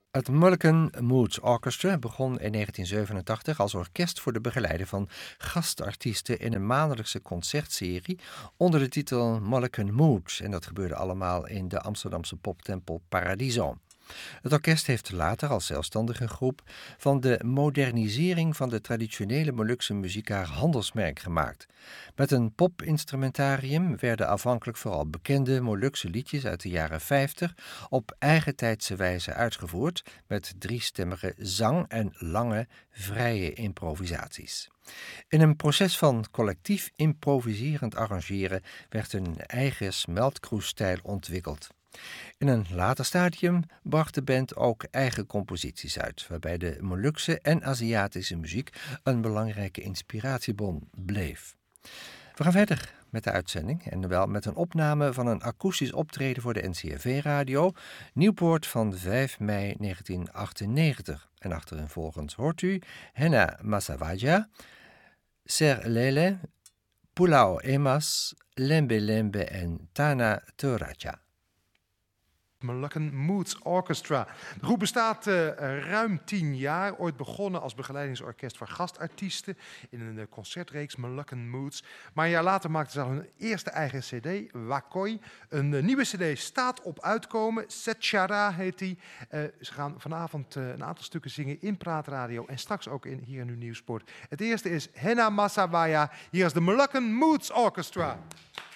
Het Mulliken Moods Orchestra begon in 1987 als orkest voor de begeleiding van gastartiesten in een maandelijkse concertserie onder de titel Mulliken Moods. En dat gebeurde allemaal in de Amsterdamse poptempel Paradiso. Het orkest heeft later als zelfstandige groep van de modernisering van de traditionele Molukse muziek haar handelsmerk gemaakt. Met een popinstrumentarium werden afhankelijk vooral bekende Molukse liedjes uit de jaren 50 op eigentijdse wijze uitgevoerd met driestemmige zang en lange, vrije improvisaties. In een proces van collectief improviserend arrangeren werd een eigen smeltkroesstijl ontwikkeld. In een later stadium bracht de band ook eigen composities uit, waarbij de Molukse en Aziatische muziek een belangrijke inspiratiebron bleef. We gaan verder met de uitzending en wel met een opname van een akoestisch optreden voor de NCRV-radio, Nieuwpoort van 5 mei 1998. En achtereenvolgens hoort u Henna Massawadja, Ser Lele, Pulau Emas, Lembe Lembe en Tana Toraja. Mulliken Moods Orchestra. De groep bestaat ruim 10 jaar. Ooit begonnen als begeleidingsorkest voor gastartiesten in een concertreeks Mulliken Moods. Maar een jaar later maakten ze al hun eerste eigen cd, Wakoi. Een nieuwe cd staat op uitkomen. Setchara heet die. Ze gaan vanavond een aantal stukken zingen in Praatradio en straks ook hier in uw Nieuwsport. Het eerste is Henna Massawadja. Hier is de Mulliken Moods Orchestra.